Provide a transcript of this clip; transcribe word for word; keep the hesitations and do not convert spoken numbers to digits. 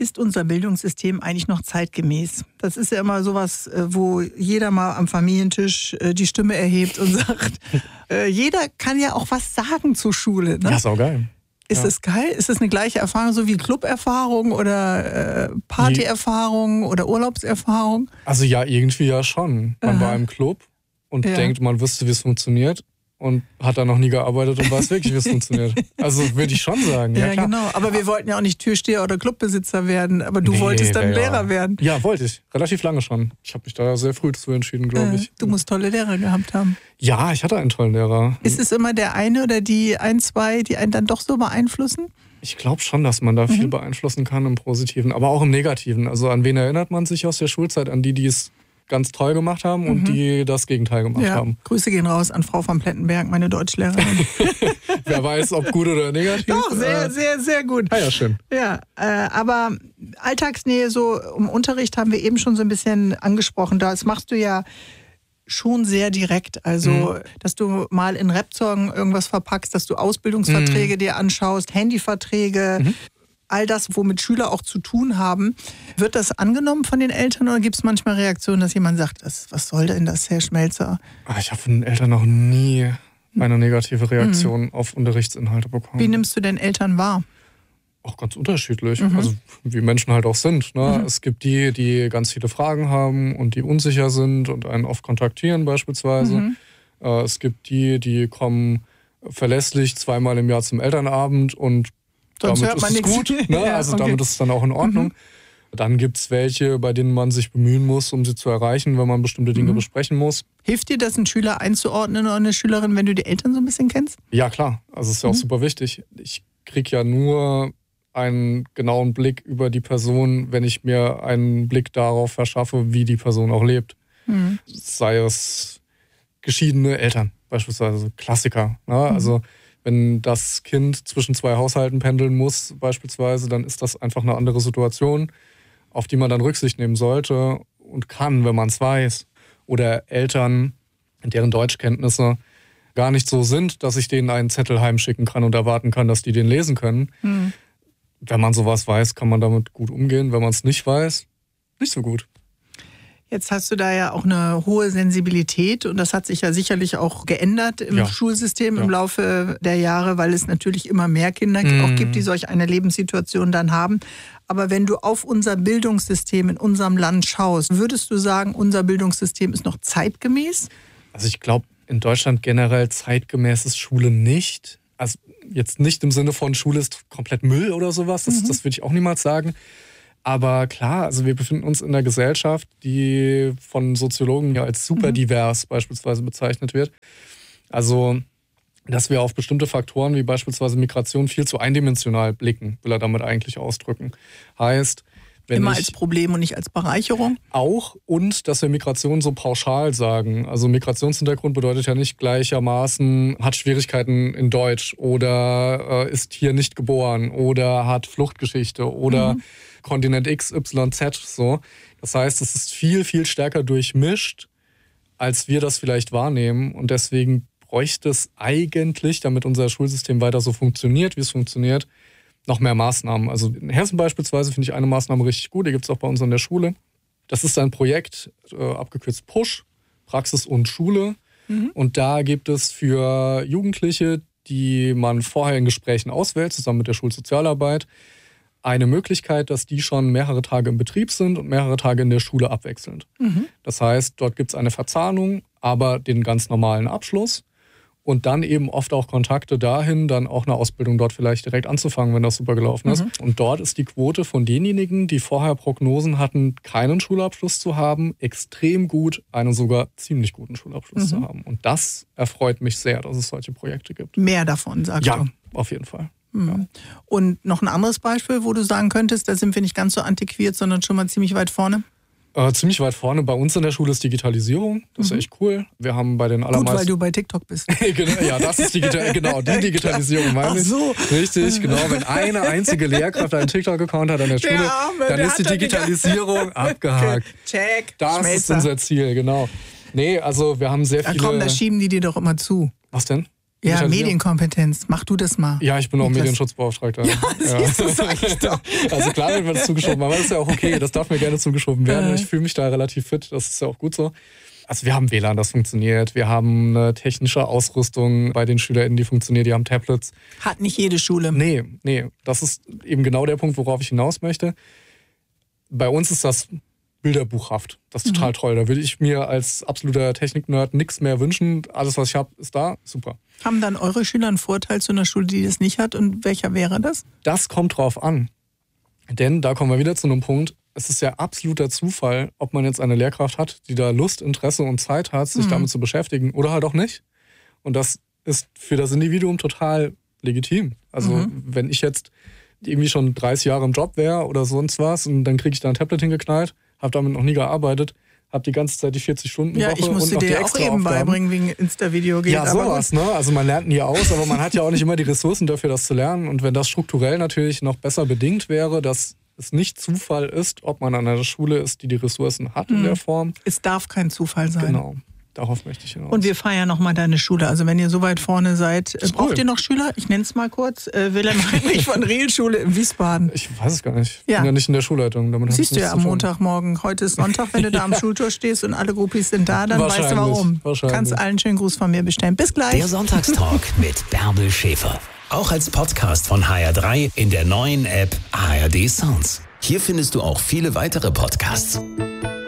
Ist unser Bildungssystem eigentlich noch zeitgemäß? Das ist ja immer sowas, wo jeder mal am Familientisch die Stimme erhebt und sagt, jeder kann ja auch was sagen zur Schule. Ne? Ja, ist auch geil. Ist ja. das geil? Ist das eine gleiche Erfahrung, so wie Club-Erfahrung oder äh, Party-Erfahrung oder Urlaubserfahrung? Also ja, irgendwie ja schon. Man Aha. war im Club und ja. denkt, man wüsste, wie es funktioniert. Und hat da noch nie gearbeitet und weiß wirklich, wie es funktioniert. Also würde ich schon sagen. Ja, ja klar. genau. Aber wir wollten ja auch nicht Türsteher oder Clubbesitzer werden. Aber du nee, wolltest dann ja. Lehrer werden. Ja, wollte ich. Relativ lange schon. Ich habe mich da sehr früh dazu entschieden, glaube äh, ich. Du musst tolle Lehrer gehabt haben. Ja, ich hatte einen tollen Lehrer. Ist es immer der eine oder die ein, zwei, die einen dann doch so beeinflussen? Ich glaube schon, dass man da mhm. viel beeinflussen kann im Positiven, aber auch im Negativen. Also an wen erinnert man sich aus der Schulzeit? An die, die es ganz toll gemacht haben und mhm. die das Gegenteil gemacht ja. haben. Grüße gehen raus an Frau von Plettenberg, meine Deutschlehrerin. Wer weiß, ob gut oder negativ. Doch, sehr, sehr, sehr gut. Ah ja, schön. Ja, äh, aber Alltagsnähe so im Unterricht haben wir eben schon so ein bisschen angesprochen. Das machst du ja schon sehr direkt. Also, mhm. dass du mal in Rap-Song irgendwas verpackst, dass du Ausbildungsverträge mhm. dir anschaust, Handyverträge, mhm. all das, womit Schüler auch zu tun haben. Wird das angenommen von den Eltern oder gibt es manchmal Reaktionen, dass jemand sagt, das, was soll denn das, Herr Schmelzer? Ich habe von den Eltern noch nie eine negative Reaktion mhm. auf Unterrichtsinhalte bekommen. Wie nimmst du denn Eltern wahr? Auch ganz unterschiedlich. Mhm. Also wie Menschen halt auch sind. Ne? Mhm. Es gibt die, die ganz viele Fragen haben und die unsicher sind und einen oft kontaktieren beispielsweise. Mhm. Es gibt die, die kommen verlässlich zweimal im Jahr zum Elternabend und Sonst damit ist es gut, ne? ja, also okay. damit ist es dann auch in Ordnung. Mhm. Dann gibt es welche, bei denen man sich bemühen muss, um sie zu erreichen, wenn man bestimmte Dinge mhm. besprechen muss. Hilft dir das, einen Schüler einzuordnen oder eine Schülerin, wenn du die Eltern so ein bisschen kennst? Ja, klar. Also es ist ja mhm. auch super wichtig. Ich kriege ja nur einen genauen Blick über die Person, wenn ich mir einen Blick darauf verschaffe, wie die Person auch lebt. Mhm. Sei es geschiedene Eltern beispielsweise, Klassiker. Ne? Mhm. Also wenn das Kind zwischen zwei Haushalten pendeln muss beispielsweise, dann ist das einfach eine andere Situation, auf die man dann Rücksicht nehmen sollte und kann, wenn man es weiß. Oder Eltern, deren Deutschkenntnisse gar nicht so sind, dass ich denen einen Zettel heimschicken kann und erwarten kann, dass die den lesen können. Mhm. Wenn man sowas weiß, kann man damit gut umgehen. Wenn man es nicht weiß, nicht so gut. Jetzt hast du da ja auch eine hohe Sensibilität und das hat sich ja sicherlich auch geändert im ja. Schulsystem ja. im Laufe der Jahre, weil es natürlich immer mehr Kinder mm. auch gibt, die solch eine Lebenssituation dann haben. Aber wenn du auf unser Bildungssystem in unserem Land schaust, würdest du sagen, unser Bildungssystem ist noch zeitgemäß? Also ich glaube, in Deutschland generell zeitgemäß ist Schule nicht. Also jetzt nicht im Sinne von Schule ist komplett Müll oder sowas, das, mhm. das würde ich auch niemals sagen. Aber klar, also wir befinden uns in einer Gesellschaft, die von Soziologen ja als super divers mhm. beispielsweise bezeichnet wird. Also, dass wir auf bestimmte Faktoren wie beispielsweise Migration viel zu eindimensional blicken, will er damit eigentlich ausdrücken. Heißt, wenn immer ich als Problem und nicht als Bereicherung? Auch, und dass wir Migration so pauschal sagen. Also Migrationshintergrund bedeutet ja nicht gleichermaßen, hat Schwierigkeiten in Deutsch oder äh, ist hier nicht geboren oder hat Fluchtgeschichte oder mhm. Kontinent X, Y, Z. So. Das heißt, es ist viel, viel stärker durchmischt, als wir das vielleicht wahrnehmen. Und deswegen bräuchte es eigentlich, damit unser Schulsystem weiter so funktioniert, wie es funktioniert, noch mehr Maßnahmen. Also in Hessen beispielsweise finde ich eine Maßnahme richtig gut, die gibt es auch bei uns an der Schule. Das ist ein Projekt, äh, abgekürzt PUSH, Praxis und Schule. Mhm. Und da gibt es für Jugendliche, die man vorher in Gesprächen auswählt, zusammen mit der Schulsozialarbeit, eine Möglichkeit, dass die schon mehrere Tage im Betrieb sind und mehrere Tage in der Schule abwechselnd. Mhm. Das heißt, dort gibt es eine Verzahnung, aber den ganz normalen Abschluss. Und dann eben oft auch Kontakte dahin, dann auch eine Ausbildung dort vielleicht direkt anzufangen, wenn das super gelaufen ist. Mhm. Und dort ist die Quote von denjenigen, die vorher Prognosen hatten, keinen Schulabschluss zu haben, extrem gut, einen sogar ziemlich guten Schulabschluss mhm. zu haben. Und das erfreut mich sehr, dass es solche Projekte gibt. Mehr davon, sagst ja, du? Ja, auf jeden Fall. Mhm. Ja. Und noch ein anderes Beispiel, wo du sagen könntest, da sind wir nicht ganz so antiquiert, sondern schon mal ziemlich weit vorne? Äh, ziemlich weit vorne. Bei uns in der Schule ist Digitalisierung. Das mhm. ist echt cool. Wir haben bei den allermeisten... Gut, weil du bei TikTok bist. genau, ja, das ist digital, genau, die Digitalisierung meine ich. Ach so. Richtig, genau. Wenn eine einzige Lehrkraft einen TikTok-Account hat an der Schule, der Arme, dann der ist die Digitalisierung abgehakt. Check. Das Schmelzer. ist unser Ziel, genau. Nee, also wir haben sehr ja, viele... komm, das schieben die dir doch immer zu. Was denn? Ja, Medienkompetenz, mach du das mal. Ja, ich bin auch Medienschutzbeauftragter. Ja, siehst du, sag ich doch. Also klar wird mir das zugeschoben, aber das ist ja auch okay, das darf mir gerne zugeschoben werden. Äh. Ich fühle mich da relativ fit, das ist ja auch gut so. Also wir haben W L A N, das funktioniert. Wir haben eine technische Ausrüstung bei den SchülerInnen, die funktioniert. Die haben Tablets. Hat nicht jede Schule. Nee, nee. Das ist eben genau der Punkt, worauf ich hinaus möchte. Bei uns ist das bilderbuchhaft. Das ist mhm. total toll. Da würde ich mir als absoluter Technik-Nerd nichts mehr wünschen. Alles, was ich habe, ist da. Super. Haben dann eure Schüler einen Vorteil zu einer Schule, die das nicht hat? Und welcher wäre das? Das kommt drauf an. Denn da kommen wir wieder zu einem Punkt. Es ist ja absoluter Zufall, ob man jetzt eine Lehrkraft hat, die da Lust, Interesse und Zeit hat, sich mhm. damit zu beschäftigen oder halt auch nicht. Und das ist für das Individuum total legitim. Also mhm. wenn ich jetzt irgendwie schon dreißig Jahre im Job wäre oder sonst was und dann kriege ich da ein Tablet hingeknallt, habe damit noch nie gearbeitet, habe die ganze Zeit die vierzig Stunden Ja, Woche ich musste und noch dir die auch extra eben Aufgaben. beibringen, wegen Insta-Video geht. Ja, sowas, ne? Also man lernt nie aus, aber man hat ja auch nicht immer die Ressourcen dafür, das zu lernen. Und wenn das strukturell natürlich noch besser bedingt wäre, dass es nicht Zufall ist, ob man an einer Schule ist, die die Ressourcen hat in hm. der Form. Es darf kein Zufall sein. Genau. Darauf möchte ich hinaus. Und wir feiern nochmal deine Schule. Also wenn ihr so weit vorne seid, ist braucht cool. ihr noch Schüler? Ich nenne es mal kurz. Äh, Wilhelm Heinrich von Riel-Schule in Wiesbaden. Ich weiß es gar nicht. Ich ja. bin ja nicht in der Schulleitung. Damit siehst du ja am Montagmorgen. Heute ist Sonntag, wenn du da am Schultor stehst und alle Groupies sind da, dann weißt du warum. Kannst allen einen schönen Gruß von mir bestellen. Bis gleich. Der Sonntagstalk mit Bärbel Schäfer. Auch als Podcast von H R drei in der neuen App H R D Sounds. Hier findest du auch viele weitere Podcasts.